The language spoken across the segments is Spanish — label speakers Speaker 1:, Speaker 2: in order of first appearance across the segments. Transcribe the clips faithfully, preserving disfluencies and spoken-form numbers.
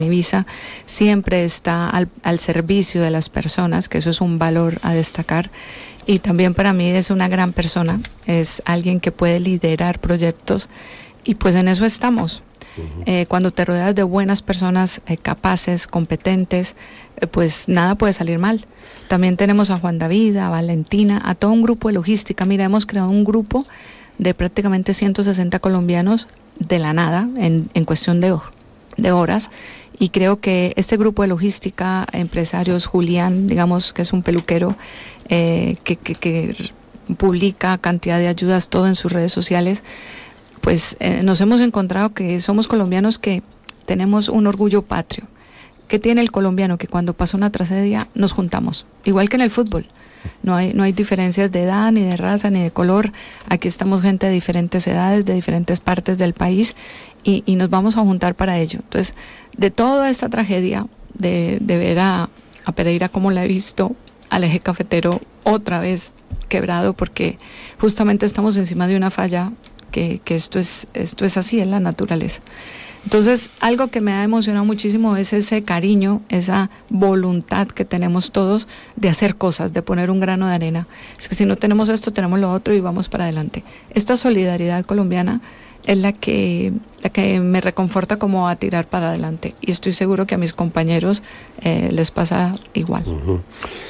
Speaker 1: Ibiza siempre está al, al servicio de las personas, que eso es un valor a destacar, y también para mí es una gran persona, es alguien que puede liderar proyectos y pues en eso estamos. Uh-huh. Eh, cuando te rodeas de buenas personas eh, capaces, competentes, eh, pues nada puede salir mal. También tenemos a Juan David, a Valentina, a todo un grupo de logística. Mira, hemos creado un grupo de prácticamente ciento sesenta colombianos de la nada, en, en cuestión de, de horas. Y creo que este grupo de logística, empresarios, Julián, digamos que es un peluquero eh, que, que, que publica cantidad de ayudas, todo en sus redes sociales, pues eh, nos hemos encontrado que somos colombianos que tenemos un orgullo patrio. ¿Qué tiene el colombiano? Que cuando pasa una tragedia nos juntamos, igual que en el fútbol. No hay, no hay diferencias de edad, ni de raza, ni de color. Aquí estamos gente de diferentes edades, de diferentes partes del país y, y nos vamos a juntar para ello. Entonces, de toda esta tragedia, de, de ver a, a Pereira como la he visto, al eje cafetero otra vez quebrado, porque justamente estamos encima de una falla, que, que esto es, esto es así, es la naturaleza. Entonces, algo que me ha emocionado muchísimo es ese cariño, esa voluntad que tenemos todos de hacer cosas, de poner un grano de arena. Es que si no tenemos esto, tenemos lo otro y vamos para adelante. Esta solidaridad colombiana es la que, la que me reconforta como a tirar para adelante. Y estoy seguro que a mis compañeros eh, les pasa igual.
Speaker 2: Uh-huh.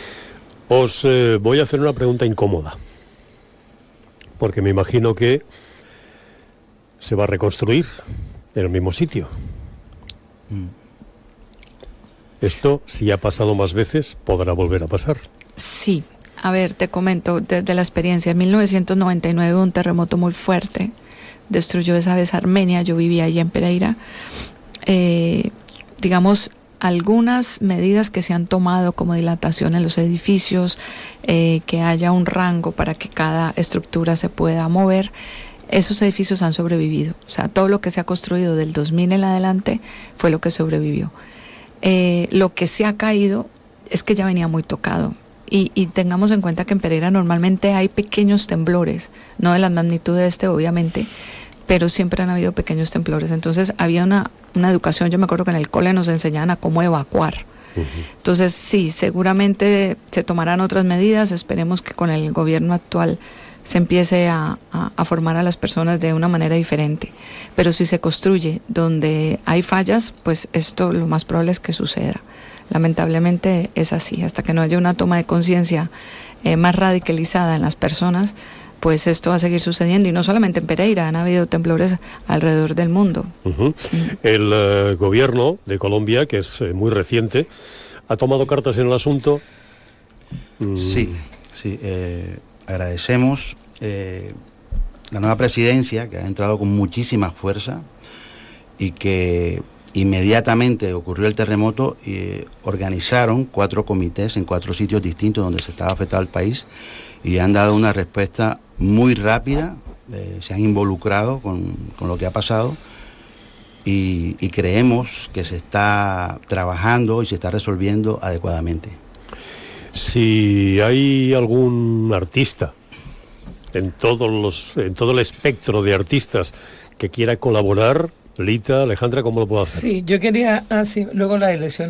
Speaker 2: Os eh, voy a hacer una pregunta incómoda, porque me imagino que se va a reconstruir en el mismo sitio. Mm. Esto, si ha pasado más veces, podrá volver a pasar.
Speaker 1: Sí, a ver, te comento desde la experiencia. En mil novecientos noventa y nueve un terremoto muy fuerte destruyó esa vez Armenia. Yo vivía allí en Pereira. Eh, digamos, algunas medidas que se han tomado, como dilatación en los edificios, eh, que haya un rango para que cada estructura se pueda mover. Esos edificios han sobrevivido, o sea, todo lo que se ha construido del dos mil en adelante fue lo que sobrevivió. Eh, lo que se ha caído es que ya venía muy tocado, y, y tengamos en cuenta que en Pereira normalmente hay pequeños temblores, no de la magnitud de este obviamente, pero siempre han habido pequeños temblores. Entonces había una, una educación, yo me acuerdo que en el cole nos enseñaban a cómo evacuar. Uh-huh. Entonces sí, seguramente se tomarán otras medidas, esperemos que con el gobierno actual se empiece a, a, a formar a las personas de una manera diferente. Pero si se construye donde hay fallas, pues esto lo más probable es que suceda. Lamentablemente es así. Hasta que no haya una toma de conciencia eh, más radicalizada en las personas, pues esto va a seguir sucediendo. Y no solamente en Pereira, han habido temblores alrededor del mundo.
Speaker 2: Uh-huh. Uh-huh. El uh, gobierno de Colombia, que es eh, muy reciente, ¿ha tomado cartas en el asunto?
Speaker 3: Mm. Sí, sí. Eh... Agradecemos eh, la nueva presidencia, que ha entrado con muchísima fuerza y que inmediatamente ocurrió el terremoto y eh, organizaron cuatro comités en cuatro sitios distintos donde se estaba afectado el país y han dado una respuesta muy rápida, eh, se han involucrado con, con lo que ha pasado y, y creemos que se está trabajando y se está resolviendo adecuadamente.
Speaker 2: Si hay algún artista en todos los, en todo el espectro de artistas que quiera colaborar, Lita, Alejandra, ¿cómo lo puedo hacer?
Speaker 4: Sí, yo quería, ah, sí, luego la elección.